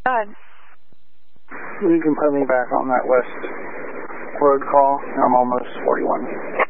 Go ahead. You can put me back on that west road call. I'm almost 41.